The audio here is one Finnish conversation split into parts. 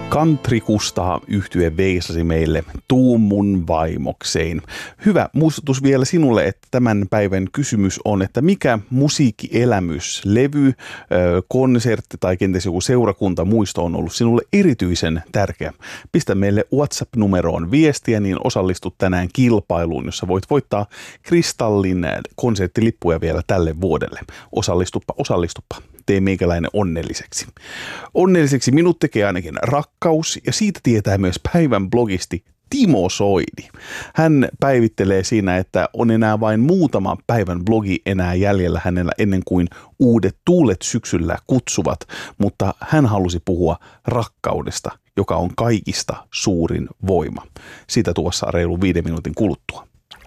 Kantrikusta yhtye veisasi meille Tuu mun vaimoksein. Hyvä muistutus vielä sinulle, että tämän päivän kysymys on, että mikä musiikkielämys, levy, konsertti tai kenties joku seurakuntamuisto on ollut sinulle erityisen tärkeä. Pistä meille WhatsApp-numeroon viestiä, niin osallistut tänään kilpailuun, jossa voit voittaa Kristallin konserttilippuja vielä tälle vuodelle. Osallistuppa. Tee meikäläinen onnelliseksi. Onnelliseksi minut tekee ainakin rakkaus, ja siitä tietää myös päivän blogisti Timo Soini. Hän päivittelee siinä, että on enää vain muutama päivän blogi enää jäljellä hänellä ennen kuin uudet tuulet syksyllä kutsuvat, mutta hän halusi puhua rakkaudesta, joka on kaikista suurin voima. Siitä tuossa reilu 5 minuutin kuluttua.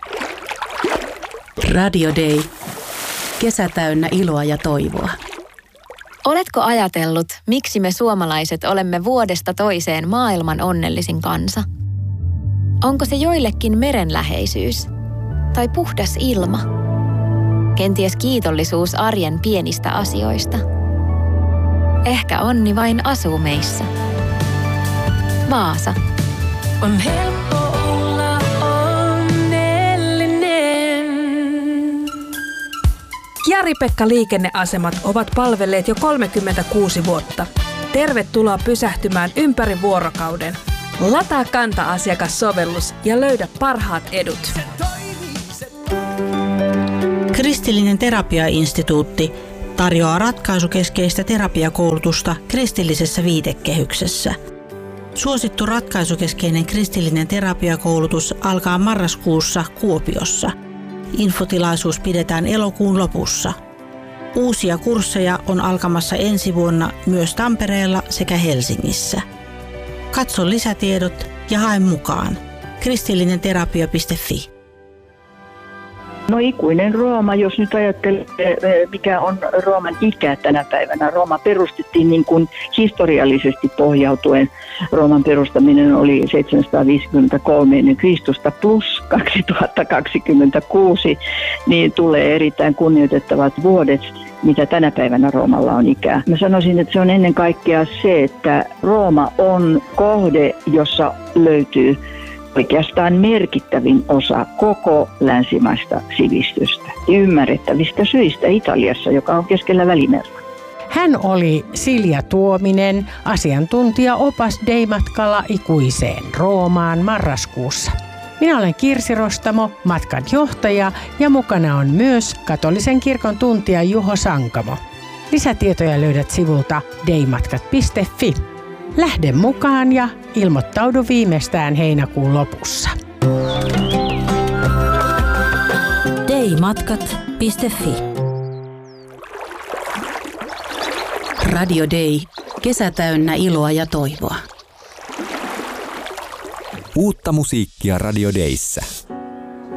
Radio Day. Kesä täynnä iloa ja toivoa. Oletko ajatellut, miksi me suomalaiset olemme vuodesta toiseen maailman onnellisin kansa? Onko se joillekin merenläheisyys? Tai puhdas ilma? Kenties kiitollisuus arjen pienistä asioista? Ehkä onni vain asuu meissä. Vaasa. On helppo olla onnellinen. Jari-Pekka Liikenneasemat ovat palvelleet jo 36 vuotta. Tervetuloa pysähtymään ympäri vuorokauden. Lataa Kanta-asiakassovellus ja löydä parhaat edut. Kristillinen terapiainstituutti tarjoaa ratkaisukeskeistä terapiakoulutusta kristillisessä viitekehyksessä. Suosittu ratkaisukeskeinen kristillinen terapiakoulutus alkaa marraskuussa Kuopiossa. Infotilaisuus pidetään elokuun lopussa. Uusia kursseja on alkamassa ensi vuonna myös Tampereella sekä Helsingissä. Katso lisätiedot ja hae mukaan. kristillinenterapia.fi. No ikuinen Rooma, jos nyt ajattelee, mikä on Rooman ikä tänä päivänä. Rooma perustettiin niin kuin historiallisesti pohjautuen. Rooman perustaminen oli 753 ennen Kristusta plus 2026, niin tulee erittäin kunnioitettavat vuodet, mitä tänä päivänä Roomalla on ikää. Mä sanoisin, että se on ennen kaikkea se, että Rooma on kohde, jossa löytyy oikeastaan merkittävin osa koko länsimaista sivistystä. Ymmärrettävistä syistä Italiassa, joka on keskellä Välimerta. Hän oli Silja Tuominen, asiantuntija-opas Day-matkalla ikuiseen Roomaan marraskuussa. Minä olen Kirsi Rostamo, matkan johtaja, ja mukana on myös katolisen kirkon tuntija Juho Sankamo. Lisätietoja löydät sivulta daymatkat.fi. Lähde mukaan ja ilmoittaudu viimeistään heinäkuun lopussa. daymatkat.fi. Radio Day. Kesä täynnä iloa ja toivoa. Uutta musiikkia Radio Dayssä.